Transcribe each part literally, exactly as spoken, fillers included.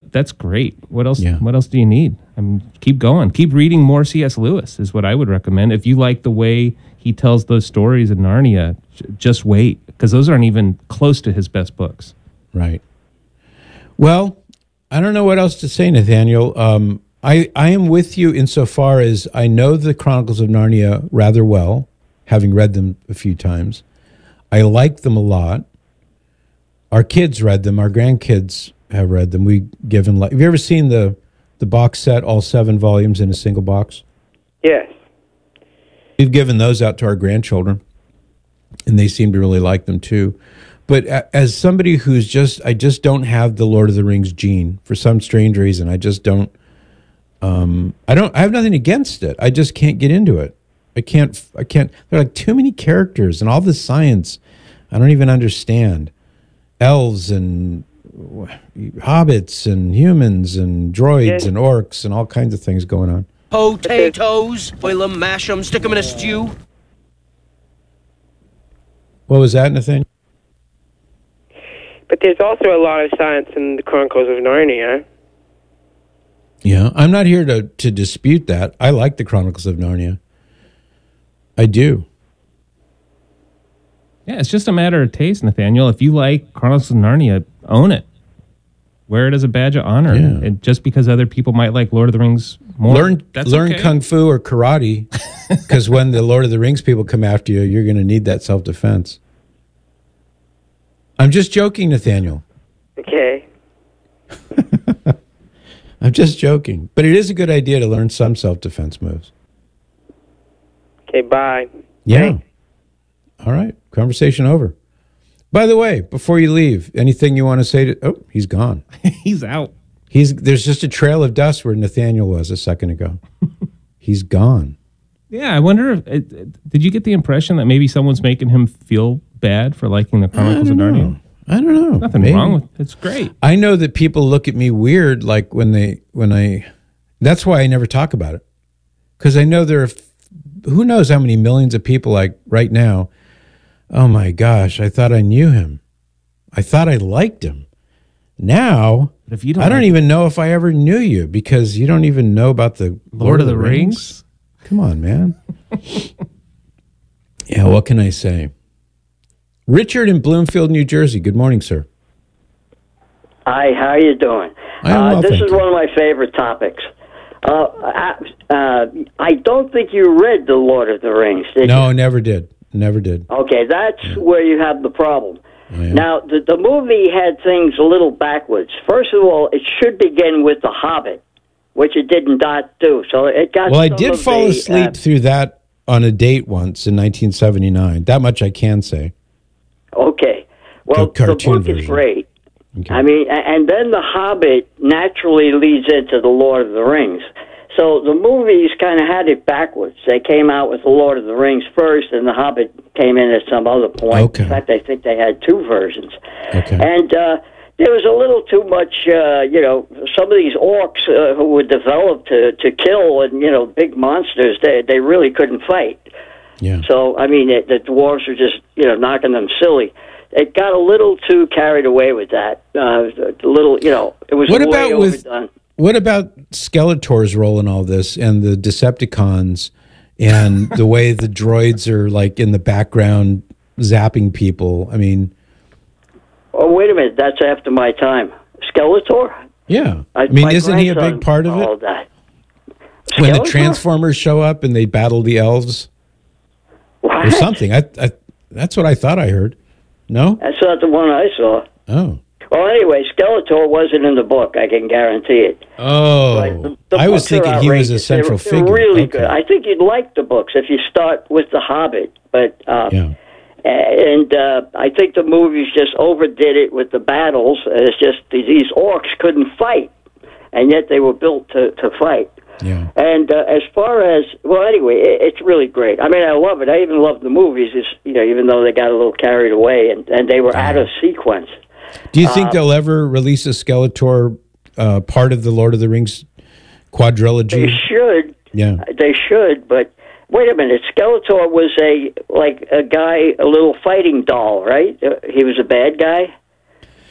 that's great. What else? Yeah. What else do you need? I mean, keep going. Keep reading more C S. Lewis is what I would recommend. If you like the way he tells those stories in Narnia, j- just wait, because those aren't even close to his best books. Right. Well, I don't know what else to say, Nathaniel. Um, I, I am with you insofar as I know the Chronicles of Narnia rather well, having read them a few times. I like them a lot. Our kids read them. Our grandkids have read them. We given like. Have you ever seen the the box set, all seven volumes in a single box? Yes. We've given those out to our grandchildren, and they seem to really like them too. But a- as somebody who's just, I just don't have the Lord of the Rings gene for some strange reason. I just don't. Um, I don't. I have nothing against it. I just can't get into it. I can't. I can't. There are like too many characters and all the science. I don't even understand. Elves and hobbits and humans and droids Yes. and orcs and all kinds of things going on. Potatoes, boil 'em, mash 'em, stick 'em in a stew. What was that, Nathaniel? But there's also a lot of science in the Chronicles of Narnia. Yeah, I'm not here to, to dispute that. I like the Chronicles of Narnia. I do. Yeah, it's just a matter of taste, Nathaniel. If you like Chronicles of Narnia, own it. Wear it as a badge of honor. Yeah. And just because other people might like Lord of the Rings more, Learn that's learn okay. kung fu or karate, because when the Lord of the Rings people come after you, you're going to need that self-defense. I'm just joking, Nathaniel. Okay. I'm just joking. But it is a good idea to learn some self-defense moves. Okay, bye. Yeah. Thanks. All right. Conversation over. By the way, before you leave, anything you want to say to... Oh, he's gone. He's out. He's There's just a trail of dust where Nathaniel was a second ago. He's gone. Yeah, I wonder if... It, it- did you get the impression that maybe someone's making him feel bad for liking the Chronicles of Narnia? I don't know. Nothing Maybe. wrong with it. It's great. I know that people look at me weird, like when they, when I, that's why I never talk about it. Because I know there are, who knows how many millions of people like right now, oh my gosh, I thought I knew him. I thought I liked him. Now, But if you don't I don't like even know if I ever knew you because you don't even know about the Lord of the Rings? Come on, man. Yeah, what can I say? Richard in Bloomfield, New Jersey. Good morning, sir. Hi, how are you doing? I am uh, well, this thank is you. one of my favorite topics. Uh, I, uh, I don't think you read The Lord of the Rings, did No, you? never did. Never did. Okay, that's where you have the problem. Oh, yeah? Now, the, the movie had things a little backwards. First of all, it should begin with The Hobbit, which it did not do. So it got. Well, I some did of fall the, asleep uh, through that on a date once in nineteen seventy-nine. That much I can say. Okay. Well, The cartoon the book is version. great. Okay. I mean, a- and then The Hobbit naturally leads into The Lord of the Rings. So the movies kind of had it backwards. They came out with The Lord of the Rings first, and The Hobbit came in at some other point. Okay. In fact, I think they had two versions. Okay. And uh, there was a little too much, uh, you know, some of these orcs uh, who were developed to, to kill and, you know, big monsters, they, they really couldn't fight. Yeah. So, I mean, it, the dwarves were just, you know, knocking them silly. It got a little too carried away with that. Uh, a little, you know, it was What way about with- overdone. What about Skeletor's role in all this and the Decepticons and the way the droids are like in the background zapping people? I mean, Oh, wait a minute, that's after my time. Skeletor? yeah. I, I mean, my isn't he a grandson big part of followed it? That. When the Skeletor? Transformers show up and they battle the elves What? or something. I, I, that's what I thought I heard. No? That's not the one I saw. Oh. Well, anyway, Skeletor wasn't in the book. I can guarantee it. Oh. Like, the- the I was books are thinking he was a outrageous. central they're, figure. They're really Okay. good. I think you'd like the books if you start with The Hobbit. But uh, Yeah. and uh, I think the movies just overdid it with the battles. It's just these orcs couldn't fight, and yet they were built to, to fight. Yeah. And uh, as far as well, anyway, it, it's really great. I mean, I love it. I even love the movies. It's, you know, even though they got a little carried away and, and they were out of sequence. Do you think Uh, they'll ever release a Skeletor uh, part of the Lord of the Rings quadrilogy? They should. Yeah. They should, but wait a minute. Skeletor was a like a guy, a little fighting doll, right? Uh, he was a bad guy.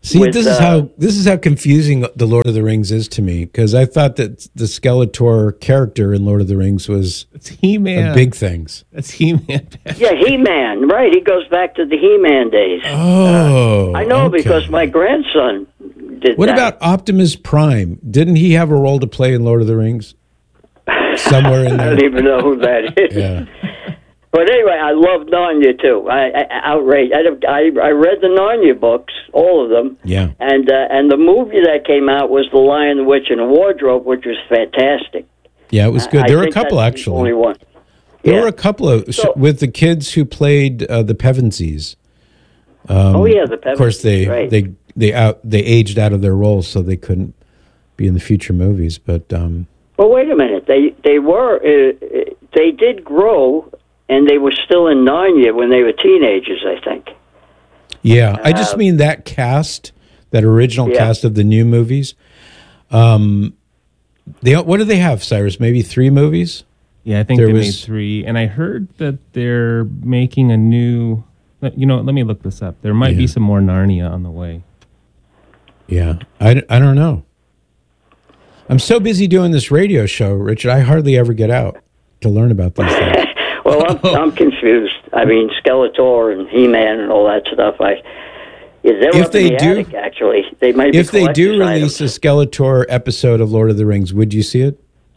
See, with, this is uh, how this is how confusing the Lord of the Rings is to me, because I thought that the Skeletor character in Lord of the Rings was It's He-Man. a big things. That's He-Man. Yeah, He-Man, right? He goes back to the He-Man days. Oh, I know okay. because my grandson did What that. about Optimus Prime? Didn't he have a role to play in Lord of the Rings? Somewhere in I there. don't even know who that is. Yeah. But anyway, I love Narnia too. I, I outraged. I, I I read the Narnia books, all of them. Yeah. And uh, and the movie that came out was The Lion, the Witch, and the Wardrobe, which was fantastic. Yeah, it was good. I- There I were a think couple, that's the actually. Only one. There Yeah. were a couple of, So- with the kids who played uh, the Pevensies. oh yeah, the Of course, they, right. they, they, out, they aged out of their roles, so they couldn't be in the future movies. But um, Well, wait a minute. They they were uh, they did grow, and they were still in Narnia when they were teenagers, I think. yeah, I just mean that cast, that original Yeah. cast of the new movies. Um, they what do they have, Cyrus? Maybe three movies? Yeah, I think There they made was- three. And I heard that they're making a new. let- You know, what, let me look this up. There might Yeah. be some more Narnia on the way. Yeah, I, I don't know. I'm so busy doing this radio show, Richard, I hardly ever get out to learn about these things. Well, I'm I'm confused. I mean, Skeletor and He-Man and all that stuff. I yeah, they're If up they in the do- attic, actually. They might be If they do collector's release items. a Skeletor episode of Lord of the Rings, would you see it?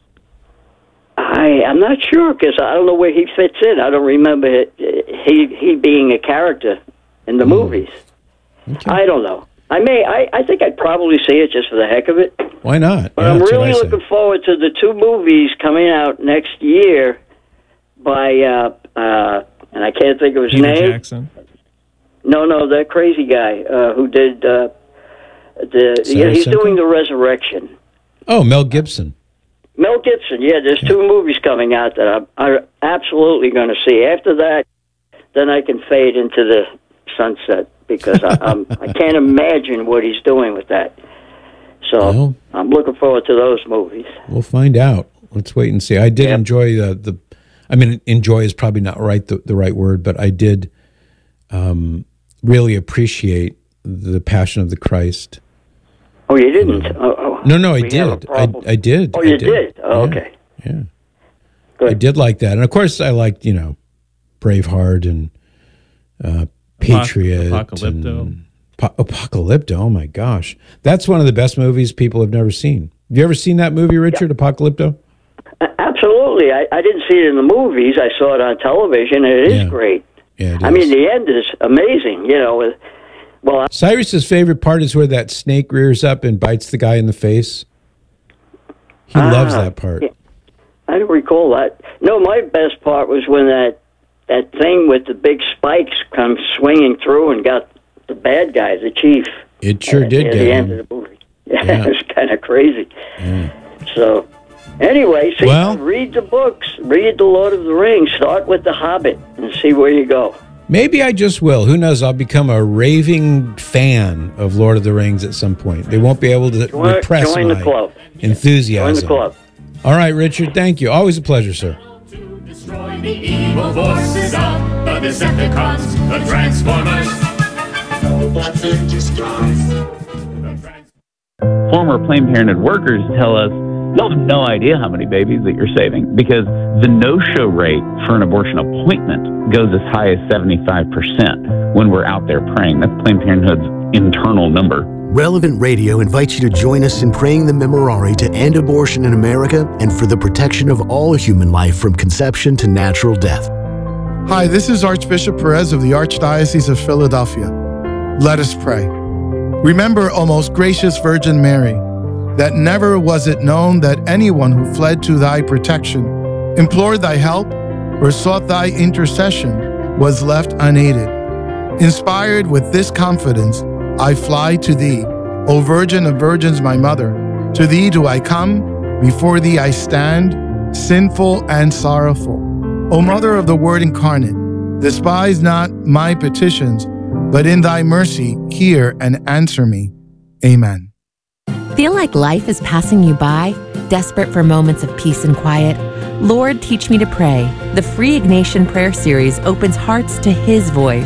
I I'm not sure because I don't know where he fits in. I don't remember it, he he being a character in the Hmm. movies. Okay. I don't know. I may. I, I think I'd probably see it just for the heck of it. Why not? But Yeah, I'm that's what really I say. looking forward to the two movies coming out next year by uh, uh, and I can't think of his Peter name. Jackson. No, no, that crazy guy uh, who did uh, the. Yeah, Sarah he's Simon? doing the Resurrection. Oh, Mel Gibson. Mel Gibson. Yeah, there's two movies coming out that I'm, I'm absolutely going to see. After that, then I can fade into the sunset because I, I'm, I can't imagine what he's doing with that. So Well- I'm looking forward to those movies. We'll find out. Let's wait and see. I did Yep. enjoy the, the I mean, enjoy is probably not right the, the right word, but I did um, really appreciate the Passion of the Christ. Oh, you didn't? Oh, oh. No, no, I We have a did. I, problem. I did. Oh, I you did? Oh, Yeah. okay. Yeah. Good. I did like that. And of course, I liked, you know, Braveheart and uh, Patriot. Apocalypto. And Po- Apocalypto. Oh, my gosh. That's one of the best movies people have never seen. Have you ever seen that movie, Richard, Apocalypto? A- Absolutely. I, I didn't see it in the movies. I saw it on television, and it is Yeah. great. Yeah, it I is. mean, the end is amazing. You know, with- well, I- Cyrus's favorite part is where that snake rears up and bites the guy in the face. He Ah, loves that part. yeah. I don't recall that. No, my best part was when that that thing with the big spikes comes swinging through and got the bad guy, the chief. It sure at, did at get the him. end of the movie. Yeah, Yeah. it was kind of crazy. So, anyway, see, Well- read the books, read The Lord of the Rings, start with The Hobbit, and see where you go. Maybe I just will. Who knows? I'll become a raving fan of Lord of the Rings at some point. They won't be able to Join- repress join the my club. enthusiasm. Join the club. All right, Richard. Thank you. Always a pleasure, sir. To destroy the evil forces of the Decepticons, the Transformers. Robots in disguise. The Trans- Former Planned Parenthood workers tell us you'll have no idea how many babies that you're saving because the no-show rate for an abortion appointment goes as high as seventy-five percent when we're out there praying. That's Planned Parenthood's internal number. Relevant Radio invites you to join us in praying the Memorare to end abortion in America and for the protection of all human life from conception to natural death. Hi, this is Archbishop Perez of the Archdiocese of Philadelphia. Let us pray. Remember, O most gracious Virgin Mary, that never was it known that anyone who fled to thy protection, implored thy help, or sought thy intercession was left unaided. Inspired with this confidence, I fly to thee, O Virgin of Virgins, my mother. To thee do I come, before thee I stand, sinful and sorrowful. O Mother of the Word incarnate, despise not my petitions, but in thy mercy hear and answer me. Amen. Feel like life is passing you by? Desperate for moments of peace and quiet? Lord, Teach Me to Pray. The free Ignatian Prayer Series opens hearts to His voice.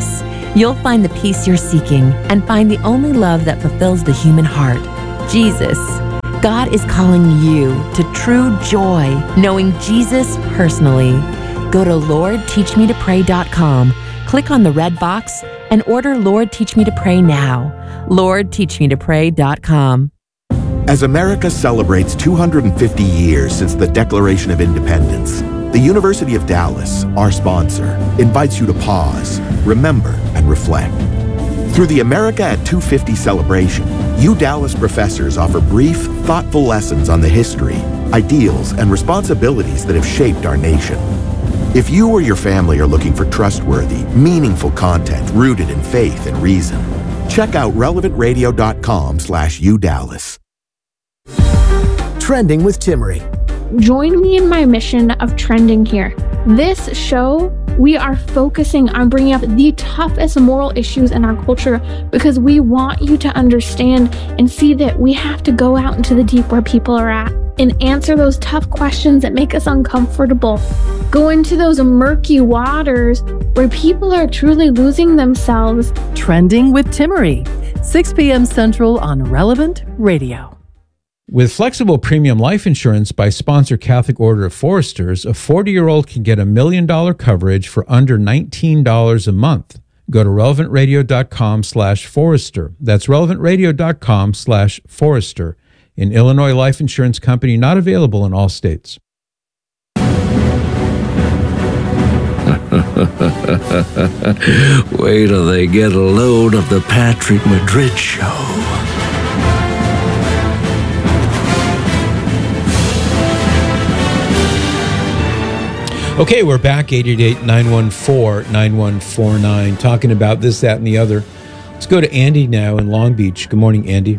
You'll find the peace you're seeking and find the only love that fulfills the human heart, Jesus. God is calling you to true joy, knowing Jesus personally. Go to lord teach me to pray dot com, click on the red box, and order Lord Teach Me to Pray now. lord teach me to pray dot com. As America celebrates two hundred fifty years since the Declaration of Independence, the University of Dallas, our sponsor, invites you to pause, remember, and reflect. Through the America at two fifty celebration, U Dallas professors offer brief, thoughtful lessons on the history, ideals, and responsibilities that have shaped our nation. If you or your family are looking for trustworthy, meaningful content rooted in faith and reason, check out relevant radio dot com slash U Dallas. Trending with Timmerie. Join me in my mission of trending here. This show, we are focusing on bringing up the toughest moral issues in our culture because we want you to understand and see that we have to go out into the deep where people are at and answer those tough questions that make us uncomfortable. Go into those murky waters where people are truly losing themselves. Trending with Timmerie, six p.m. Central on Relevant Radio. With flexible premium life insurance by sponsor Catholic Order of Foresters, a forty-year-old can get a million dollar coverage for under nineteen dollars a month. Go to relevant radio dot com slash forester. That's relevant radio dot com slash forester. An Illinois life insurance company not available in all states. Wait till they get a load of the Patrick Madrid show. Okay, we're back, eight eight eight, nine one four, nine one four nine, talking about this, that, and the other. Let's go to Andy now in Long Beach. Good morning, Andy.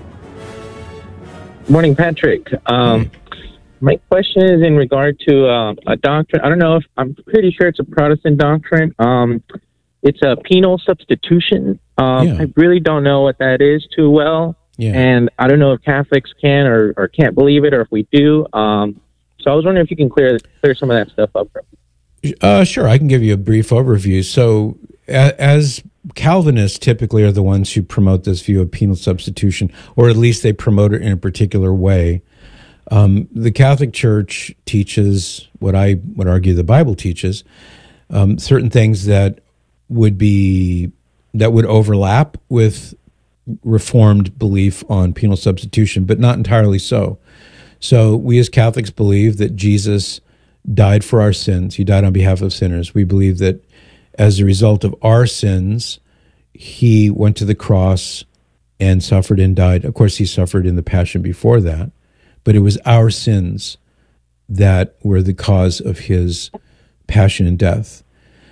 Good morning, Patrick. Um, my question is in regard to uh, a doctrine. I don't know if, I'm pretty sure it's a Protestant doctrine. Um, it's a penal substitution. Um, Yeah. I really don't know what that is too well. Yeah. And I don't know if Catholics can or, or can't believe it, or if we do. Um, so I was wondering if you can clear clear some of that stuff up for me. Uh, sure, I can give you a brief overview. So, a- as Calvinists typically are the ones who promote this view of penal substitution, or at least they promote it in a particular way. Um, the Catholic Church teaches what I would argue the Bible teaches, um, certain things that would be that would overlap with Reformed belief on penal substitution, but not entirely so. So, we as Catholics believe that Jesus died for our sins. He died on behalf of sinners. We believe that as a result of our sins, he went to the cross and suffered and died. Of course, he suffered in the passion before that, but it was our sins that were the cause of his passion and death.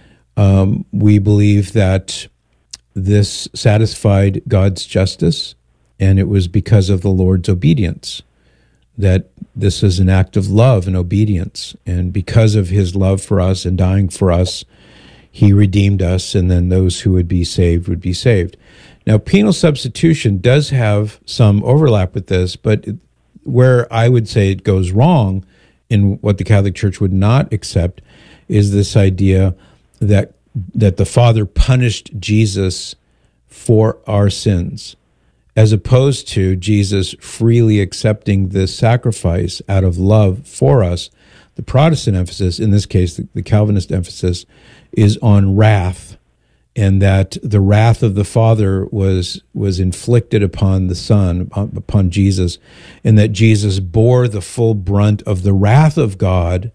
Um, we believe that this satisfied God's justice, and it was because of the Lord's obedience, that this is an act of love and obedience. And because of his love for us and dying for us, he redeemed us, and then those who would be saved would be saved. Now, penal substitution does have some overlap with this, but where I would say it goes wrong in what the Catholic Church would not accept is this idea that that the Father punished Jesus for our sins, as opposed to Jesus freely accepting this sacrifice out of love for us. The Protestant emphasis, in this case, the, the Calvinist emphasis, is on wrath, and that the wrath of the Father was was inflicted upon the Son, upon, upon Jesus, and that Jesus bore the full brunt of the wrath of God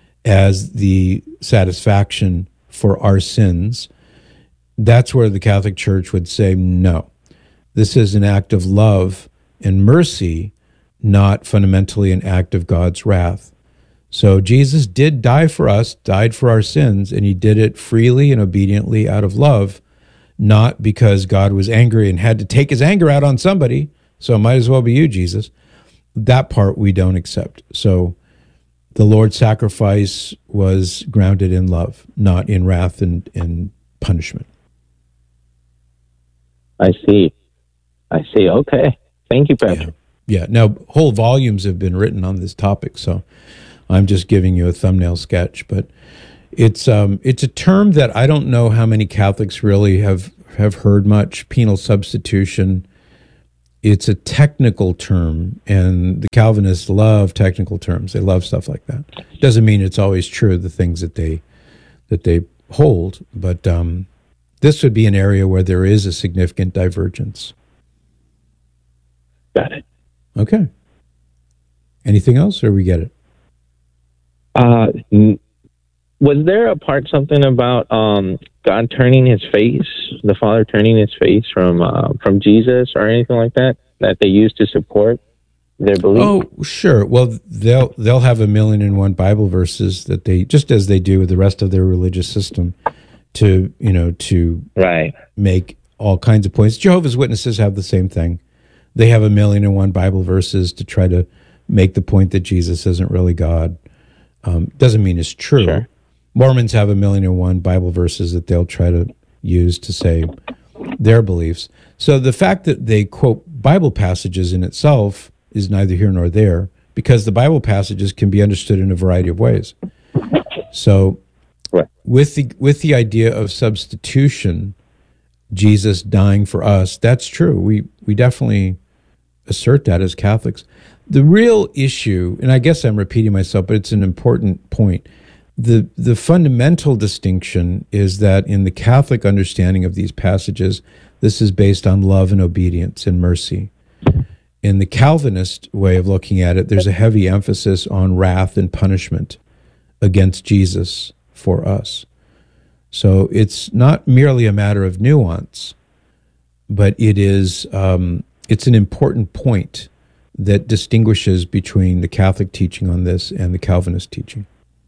as the satisfaction for our sins. That's where the Catholic Church would say, no, this is an act of love and mercy, not fundamentally an act of God's wrath. So Jesus did die for us, died for our sins, and he did it freely and obediently out of love, not because God was angry and had to take his anger out on somebody, so it might as well be you, Jesus. That part we don't accept. So the Lord's sacrifice was grounded in love, not in wrath and, and punishment. I see. I see. Okay. Thank you, Patrick. Yeah. yeah. Now, whole volumes have been written on this topic, so I'm just giving you a thumbnail sketch. But it's um, it's a term that I don't know how many Catholics really have have heard much. Penal substitution. It's a technical term, and the Calvinists love technical terms. They love stuff like that. Doesn't mean it's always true, the things that they that they hold, but um, this would be an area where there is a significant divergence. Got it. Okay. Anything else, or we get it? Uh, n- was there a part something about um, God turning His face, the Father turning His face from uh, from Jesus, or anything like that that they used to support their belief? Oh, sure. Well, they'll they'll have a million and one Bible verses that they, just as they do with the rest of their religious system, to you know to right make all kinds of points. Jehovah's Witnesses have the same thing. They have a million and one Bible verses to try to make the point that Jesus isn't really God. Um, doesn't mean it's true. Sure. Mormons have a million and one Bible verses that they'll try to use to say their beliefs. So the fact that they quote Bible passages in itself is neither here nor there, because the Bible passages can be understood in a variety of ways. So right. with the with the idea of substitution, Jesus dying for us, that's true. We we definitely assert that as Catholics. The real issue, and I guess I'm repeating myself, but it's an important point. The the fundamental distinction is that in the Catholic understanding of these passages, this is based on love and obedience and mercy. In the Calvinist way of looking at it, there's a heavy emphasis on wrath and punishment against Jesus for us. So it's not merely a matter of nuance, but it is um, it's an important point that distinguishes between the Catholic teaching on this and the Calvinist teaching.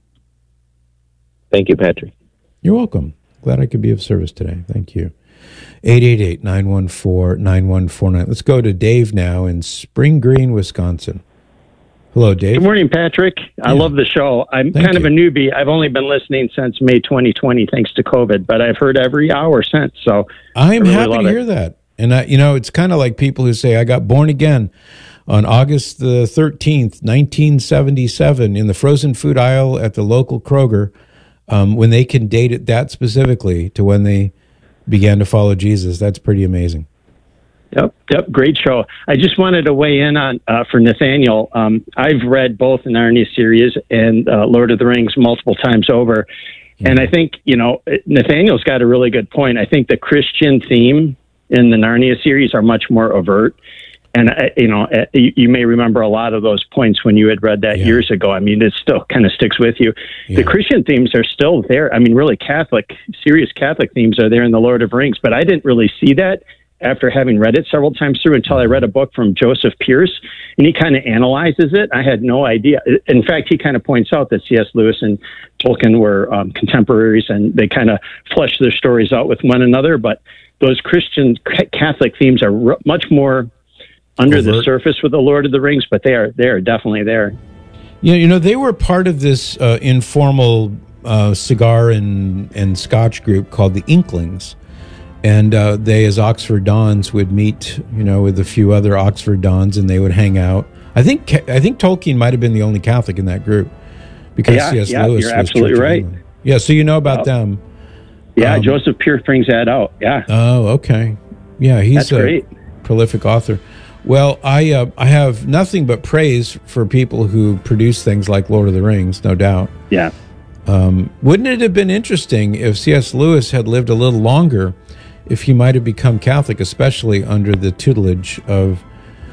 Thank you, Patrick. You're welcome. Glad I could be of service today. Thank you. eight eight eight, nine one four, nine one four nine. Let's go to Dave now in Spring Green, Wisconsin. Hello, Dave. Good morning, Patrick. I love the show. I'm Thank kind of you. a newbie. I've only been listening since May twenty twenty, thanks to COVID, but I've heard every hour since. So I'm I really happy love to it. hear that. And, I, you know, it's kind of like people who say, I got born again on August the thirteenth, nineteen seventy-seven, in the frozen food aisle at the local Kroger, um, when they can date it that specifically to when they began to follow Jesus. That's pretty amazing. Yep, yep, great show. I just wanted to weigh in on uh, for Nathaniel. Um, I've read both the Narnia series and uh, Lord of the Rings multiple times over, and I think you know Nathaniel's got a really good point. I think the Christian theme in the Narnia series are much more overt, and uh, you know uh, you, you may remember a lot of those points when you had read that Yeah. years ago. I mean, it still kind of sticks with you. Yeah. The Christian themes are still there. I mean, really Catholic, serious Catholic themes are there in the Lord of the Rings, but I didn't really see that after having read it several times through until I read a book from Joseph Pierce, and he kind of analyzes it. I had no idea. In fact, he kind of points out that C S Lewis and Tolkien were um, contemporaries, and they kind of flesh their stories out with one another. But those Christian ca- Catholic themes are r- much more under the Overt. surface with the Lord of the Rings, but they are they are definitely there. Yeah, you know, they were part of this uh, informal uh, cigar and, and scotch group called the Inklings. And uh, they, as Oxford Dons, would meet, you know, with a few other Oxford Dons, and they would hang out. I think I think Tolkien might have been the only Catholic in that group, because Yeah, C S yeah, Lewis you're was absolutely Church of right. England. Yeah, so you know about Oh. them. Yeah, Um, Joseph Pierce brings that out. Yeah, Oh, okay. Yeah, he's That's a great. prolific author. Well, I uh, I have nothing but praise for people who produce things like Lord of the Rings, no doubt. yeah. Um, wouldn't it have been interesting if C S Lewis had lived a little longer, if he might have become Catholic, especially under the tutelage of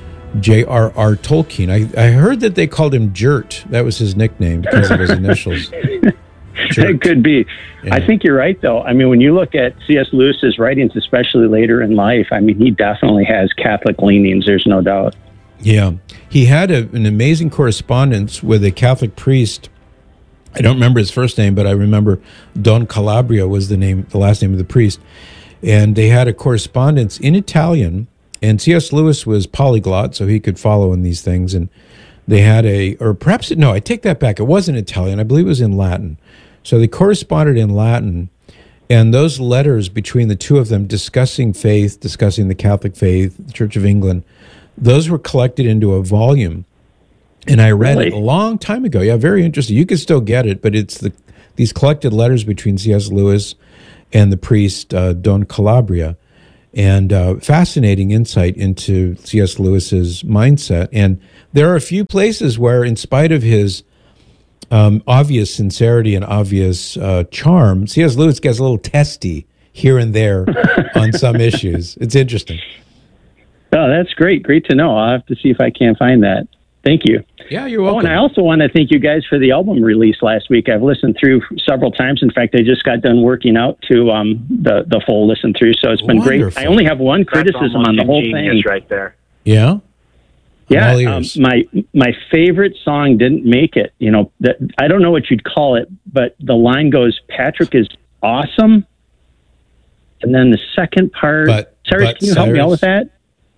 J R R Tolkien? I, I heard that they called him Jert. That was his nickname because of his initials. It could be. I think you're right, though. I mean, when you look at C S Lewis's writings, especially later in life, I mean, he definitely has Catholic leanings. There's no doubt. Yeah. He had a, an amazing correspondence with a Catholic priest. I don't remember his first name, but I remember Don Calabria was the name, the last name of the priest. And they had a correspondence in Italian, and C S Lewis was polyglot, so he could follow in these things. And they had a, or perhaps, no, I take that back. It wasn't Italian. I believe it was in Latin. So they corresponded in Latin, and those letters between the two of them discussing faith, discussing the Catholic faith, the Church of England, those were collected into a volume. And I read Really? it a long time ago. Yeah, very interesting. You can still get it, but it's the these collected letters between C S Lewis and the priest uh, Don Calabria, and uh, fascinating insight into C S. Lewis's mindset. And there are a few places where, in spite of his um, obvious sincerity and obvious uh, charm, C S. Lewis gets a little testy here and there on some issues. It's interesting. Oh, that's great. Great to know. I'll have to see if I can find that. Thank you. Yeah, you're welcome. Oh, and I also want to thank you guys for the album release last week. I've listened through several times. In fact, I just got done working out to um, the the full listen through, so it's been Wonderful. great. I only have one criticism on the whole thing. Right there. Yeah. Yeah, um, my my favorite song didn't make it. You know, that I don't know what you'd call it, but the line goes, "Patrick is awesome," and then the second part. But, Cyrus, but can you help me out with that?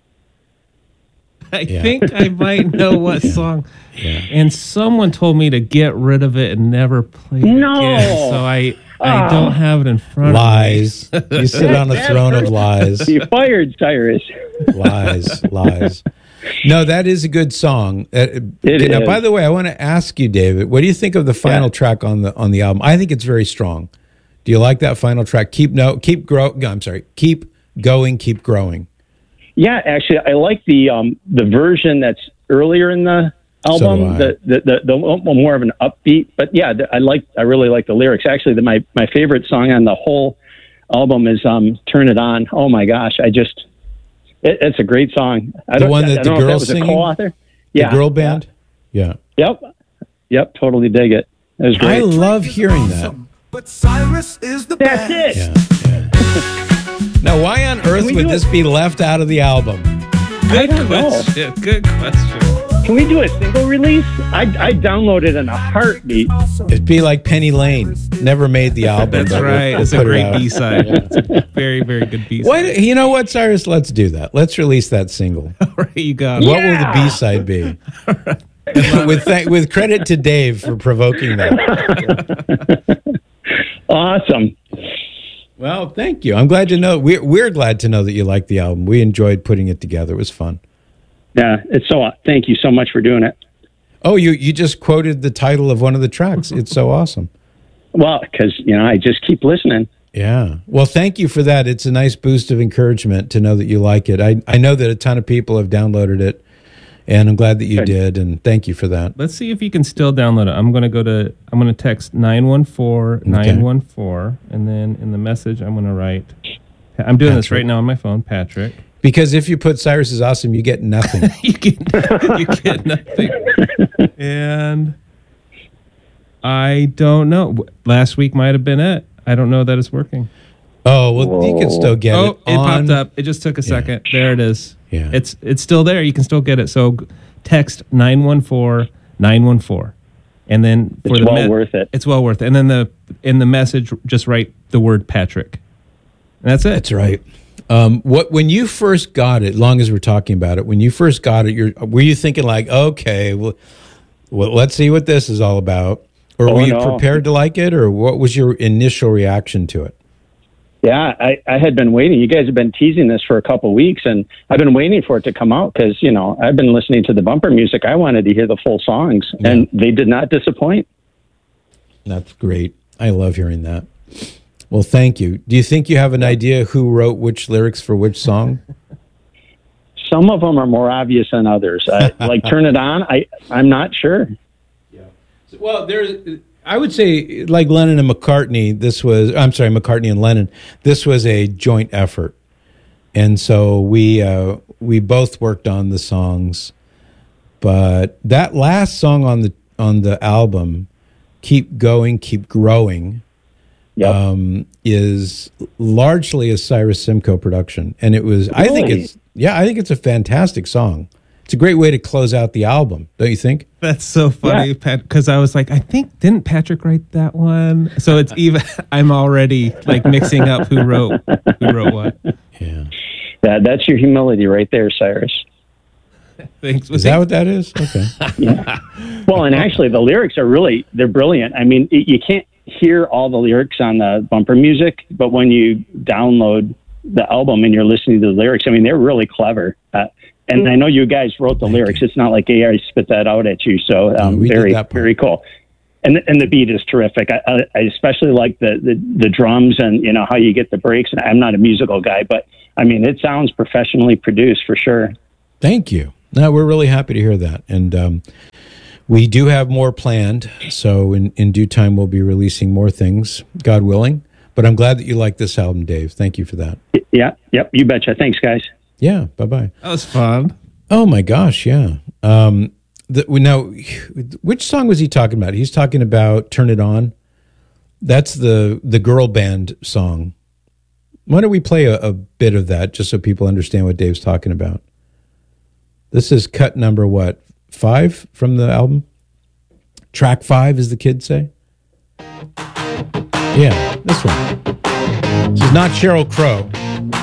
I Yeah. think I might know what song. Yeah. And someone told me to get rid of it and never play it No. again. So I I Oh. don't have it in front Lies. of me. You sit on a throne of lies. You fired, Cyrus. Lies, lies. No, that is a good song. Uh, It now, is. by the way, I want to ask you, David, what do you think of the final track on the on the album? I think it's very strong. Do you like that final track? Keep no, keep grow. I'm sorry, keep going, keep growing. Yeah, actually, I like the um, the version that's earlier in the album. So do I. the, the the the more of an upbeat, but yeah, the, I like I really like the lyrics. Actually, the, my my favorite song on the whole album is um, "Turn It On." Oh my gosh, I just it, it's a great song. I The don't, one I, that I the don't know if that girls was a singing? co-author. The Yeah, girl band. Yeah, Yep, yep, totally dig it. It was I great. love hearing that. But Cyrus is the That's best. it. Yeah, yeah. Now, why on earth we would do this be left out of the album? Good don't know. question. Good question. Can we do a single release? I I downloaded in a heartbeat. It'd be like Penny Lane. Never made the album. That's but we'll- right. we'll It's a put it great out. B side. It's a very, very good B side. Why, you know what, Cyrus? Let's do that. Let's release that single. All right, you got it. What will the B side be? with thank, with credit to Dave for provoking that. Awesome. Well, thank you. I'm glad to know. We're we're glad to know that you liked the album. We enjoyed putting it together. It was fun. Yeah, it's so. Thank you so much for doing it. Oh, you you just quoted the title of one of the tracks. It's so awesome. Well, because you know, I just keep listening. Yeah. Well, thank you for that. It's a nice boost of encouragement to know that you like it. I I know that a ton of people have downloaded it, and I'm glad that you Good. did. And thank you for that. Let's see if you can still download it. I'm going to go to, I'm going to text nine one four nine one four, and then in the message, I'm going to write, I'm doing this Patrick. right now on my phone, Patrick. Because if you put Cyrus is awesome, you get nothing. you get you get nothing. And I don't know. Last week might have been it. I don't know that it's working. Oh, well, you can still get oh, it. it on- popped up. It just took a second. There it is. Yeah. It's it's still there. You can still get it. So g- text nine one four nine one four. And then for It's the well worth it. It's well worth it. And then the in the message just write the word Patrick. And that's it. That's right. Um, what when you first got it? Long as we're talking about it, when you first got it, you're were you thinking like, okay, well, well let's see what this is all about, or Oh, were you no. prepared to like it, or what was your initial reaction to it? Yeah, I, I had been waiting. You guys have been teasing this for a couple of weeks, and I've been waiting for it to come out because, you know, I've been listening to the bumper music. I wanted to hear the full songs, and they did not disappoint. That's great. I love hearing that. Well, thank you. Do you think you have an idea who wrote which lyrics for which song? Some of them are more obvious than others. I, like Turn It On, I, I'm not sure. Well, there's, I would say, like Lennon and McCartney, this was, I'm sorry, McCartney and Lennon, this was a joint effort. And so we, uh, we both worked on the songs. But that last song on the, on the album, Keep Going, Keep Growing, um, is largely a Cyrus Simcoe production. And it was, I think Really? it's, yeah, I think it's a fantastic song. It's a great way to close out the album, don't you think? That's so funny, Pat, because I was like, I think, didn't Patrick write that one? So it's even, I'm already like mixing up who wrote, who wrote what. Yeah. That, that's your humility right there, Cyrus. Thanks. Is that what that is? Okay. Well, and actually, the lyrics are really, they're brilliant. I mean, y- you can't hear all the lyrics on the bumper music, but when you download the album and you're listening to the lyrics, I mean, they're really clever. Uh, and I know you guys wrote the lyrics. It's not like A I spit that out at you. So um, we did very, that part. very cool. and the, and the beat is terrific. I, I, I especially like the, the the drums and you know how you get the breaks. And I'm not a musical guy, but I mean it sounds professionally produced for sure. Thank you. No, we're really happy to hear that, and um, we do have more planned. So in in due time, we'll be releasing more things, God willing. But I'm glad that you like this album, Dave. Thank you for that. Yeah. Yep. You betcha. Thanks, guys. Yeah. Bye bye. That was fun. Oh my gosh. Yeah. Um, the, now, which song was he talking about? He's talking about "Turn It On." That's the the girl band song. Why don't we play a, a bit of that just so people understand what Dave's talking about? This is cut number what? Five from the album? Track five, as the kids say? Yeah, this one. This is not Sheryl Crow.